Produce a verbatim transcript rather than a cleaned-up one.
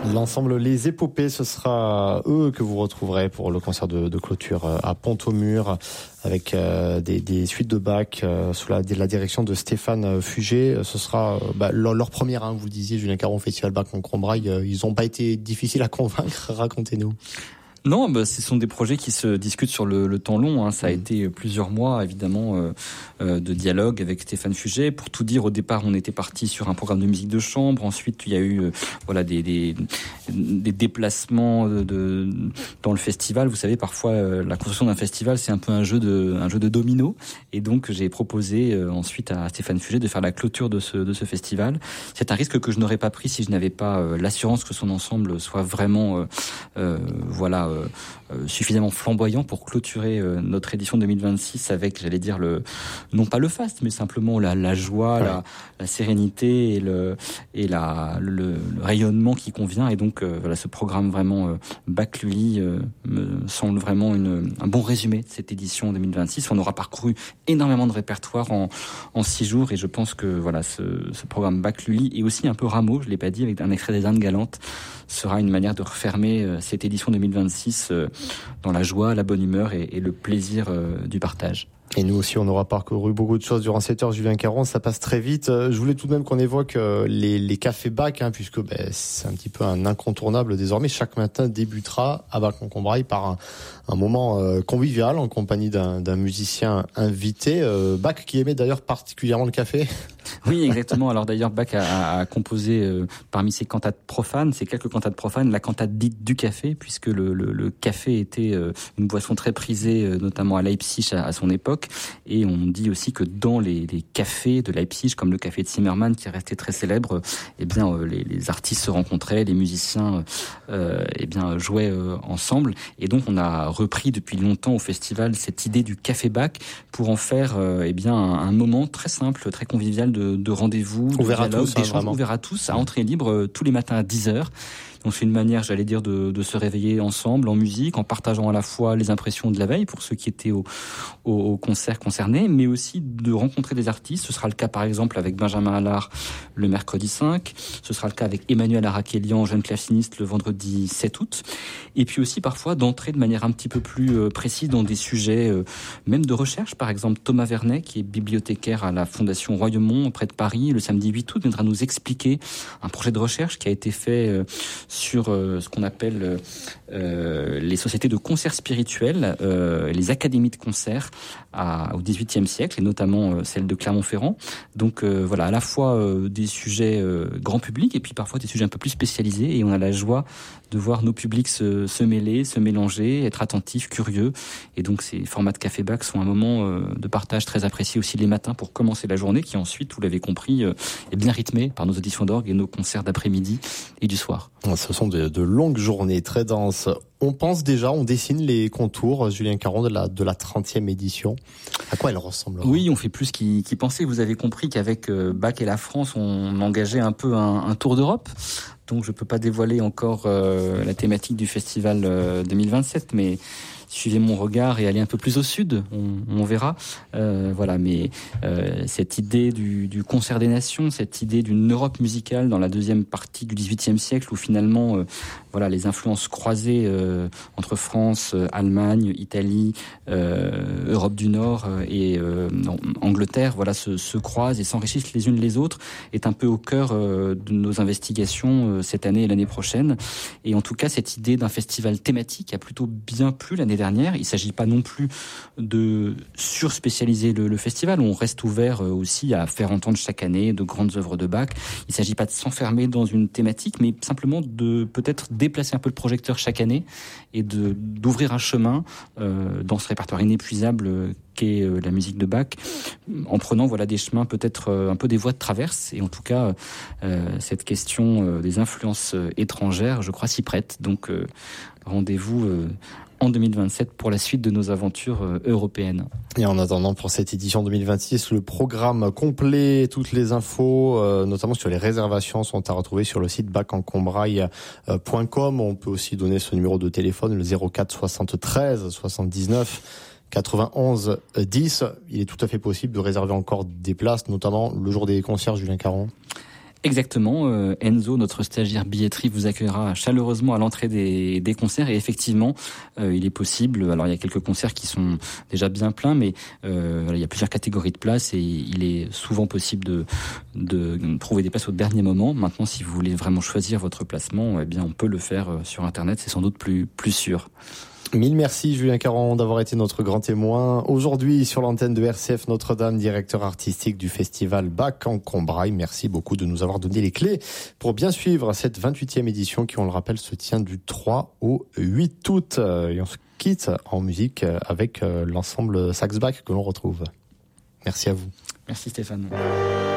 L'ensemble Les Épopées, ce sera eux que vous retrouverez pour le concert de, de clôture à Pont-au-Mur avec euh, des, des suites de Bach euh, sous la, la direction de Stéphane Fugé. Ce sera euh, bah, leur, leur première, hein, vous le disiez, Julien Caron, Festival Bach en Combraille. Euh, ils n'ont pas été difficiles à convaincre, racontez-nous. Non, bah, ce sont des projets qui se discutent sur le, le temps long. Hein. Ça a été plusieurs mois, évidemment, euh, euh, de dialogue avec Stéphane Fugé. Pour tout dire, au départ, on était parti sur un programme de musique de chambre. Ensuite, il y a eu, euh, voilà, des, des, des déplacements de, de, dans le festival. Vous savez, parfois, euh, la construction d'un festival, c'est un peu un jeu de, un jeu de domino. Et donc, j'ai proposé euh, ensuite à Stéphane Fugé de faire la clôture de ce, de ce festival. C'est un risque que je n'aurais pas pris si je n'avais pas euh, l'assurance que son ensemble soit vraiment, euh, euh, voilà. Euh, Euh, suffisamment flamboyant pour clôturer euh, notre édition deux mille vingt-six avec, j'allais dire, le non pas le faste, mais simplement la, la joie, ouais. la, la sérénité et le et la le, le rayonnement qui convient. Et donc euh, voilà, ce programme vraiment euh, Bach Lully euh, me semble vraiment une, un bon résumé de cette édition deux mille vingt-six. On aura parcouru énormément de répertoires en en six jours, et je pense que voilà, ce, ce programme Bach Lully et aussi un peu Rameau, je l'ai pas dit, avec un extrait des Indes galantes, sera une manière de refermer euh, cette édition deux mille vingt-six euh, dans la joie, la bonne humeur et, et le plaisir euh, du partage. Et nous aussi, on aura parcouru beaucoup de choses durant cette heure, Julien Caron, ça passe très vite. Je voulais tout de même qu'on évoque les, les cafés Bach, hein, puisque ben, c'est un petit peu un incontournable désormais. Chaque matin débutera à Bach-en-Combraille par un, un moment euh, convivial en compagnie d'un, d'un musicien invité. Euh, Bach qui aimait d'ailleurs particulièrement le café. Oui, exactement. Alors d'ailleurs, Bach a, a composé euh, parmi ses cantates profanes, ses quelques cantates profanes, la cantate dite du café, puisque le, le, le café était euh, une boisson très prisée, euh, notamment à Leipzig à, à son époque. Et on dit aussi que dans les, les cafés de Leipzig, comme le café de Zimmermann, qui est resté très célèbre, eh bien euh, les, les artistes se rencontraient, les musiciens euh, eh bien jouaient euh, ensemble. Et donc on a repris depuis longtemps au festival cette idée du café Bach pour en faire euh, eh bien un, un moment très simple, très convivial de, de rendez-vous, de ouvert dialogue, à tous, d'échange, hein, ouvert à tous, à entrée libre euh, tous les matins à dix heures. Donc c'est une manière, j'allais dire, de, de se réveiller ensemble en musique, en partageant à la fois les impressions de la veille pour ceux qui étaient au, au, au concert concerné, mais aussi de rencontrer des artistes. Ce sera le cas par exemple avec Benjamin Allard le mercredi cinq, ce sera le cas avec Emmanuel Arakelian, jeune claveciniste, le vendredi sept août, et puis aussi parfois d'entrer de manière un petit peu plus euh, précise dans des sujets euh, même de recherche. Par exemple Thomas Vernet, qui est bibliothécaire à la Fondation Royaumont près de Paris, le samedi huit août viendra nous expliquer un projet de recherche qui a été fait euh, sur euh, ce qu'on appelle euh, les sociétés de concert spirituel, euh, les académies de concert à, au dix-huitième siècle, et notamment euh, celle de Clermont-Ferrand. Donc euh, voilà, à la fois euh, des sujets euh, grand public et puis parfois des sujets un peu plus spécialisés, et on a la joie de voir nos publics se, se mêler, se mélanger, être attentifs, curieux. Et donc ces formats de Café Bach sont un moment euh, de partage très apprécié aussi les matins pour commencer la journée, qui ensuite, vous l'avez compris, euh, est bien rythmée par nos auditions d'orgue et nos concerts d'après-midi et du soir. Ce sont de, de longues journées très denses. On pense déjà, on dessine les contours, Julien Caron, de la, de la trentième édition. À quoi elle ressemble? Oui, on fait plus qu'y, qu'y penser. Vous avez compris qu'avec euh, Bach et la France, on engageait un peu un, un tour d'Europe. Donc je peux pas dévoiler encore euh, la thématique du festival euh, deux mille vingt-sept, mais suivez mon regard et allez un peu plus au sud, on, on verra. Euh, voilà, mais euh, cette idée du, du concert des nations, cette idée d'une Europe musicale dans la deuxième partie du dix-huitième siècle, où finalement, euh, voilà, les influences croisées euh, entre France, euh, Allemagne, Italie, euh, Europe du Nord euh, et euh, Angleterre, voilà, se, se croisent et s'enrichissent les unes les autres, est un peu au cœur euh, de nos investigations euh, cette année et l'année prochaine. Et en tout cas, cette idée d'un festival thématique a plutôt bien plu l'année dernière. Il ne s'agit pas non plus de surspécialiser le, le festival. On reste ouvert aussi à faire entendre chaque année de grandes œuvres de Bach. Il ne s'agit pas de s'enfermer dans une thématique, mais simplement de peut-être déplacer un peu le projecteur chaque année et de, d'ouvrir un chemin euh, dans ce répertoire inépuisable qu'est euh, la musique de Bach, en prenant voilà des chemins peut-être euh, un peu des voies de traverse. Et en tout cas, euh, cette question euh, des influences euh, étrangères, je crois, s'y prête. Donc, euh, rendez-vous euh, en deux mille vingt-sept pour la suite de nos aventures euh, européennes. Et en attendant, pour cette édition deux mille vingt-six, le programme complet, toutes les infos, euh, notamment sur les réservations, sont à retrouver sur le site bach en combraille point com. On peut aussi donner ce numéro de téléphone, le zéro quatre soixante-treize soixante-dix-neuf quatre-vingt-onze dix. Il est tout à fait possible de réserver encore des places, notamment le jour des concerts, Julien Caron. Exactement, euh, Enzo, notre stagiaire billetterie, vous accueillera chaleureusement à l'entrée des, des concerts et effectivement, euh, il est possible, alors il y a quelques concerts qui sont déjà bien pleins, mais euh, voilà, il y a plusieurs catégories de places et il est souvent possible de, de trouver des places au dernier moment. Maintenant, si vous voulez vraiment choisir votre placement, eh bien on peut le faire sur Internet, c'est sans doute plus, plus sûr. Mille merci Julien Caron d'avoir été notre grand témoin. Aujourd'hui sur l'antenne de R C F Notre-Dame, directeur artistique du festival Bach en Combrailles. Merci beaucoup de nous avoir donné les clés pour bien suivre cette vingt-huitième édition qui, on le rappelle, se tient du trois au huit août. Et on se quitte en musique avec l'ensemble Sax Bach que l'on retrouve. Merci à vous. Merci Stéphane.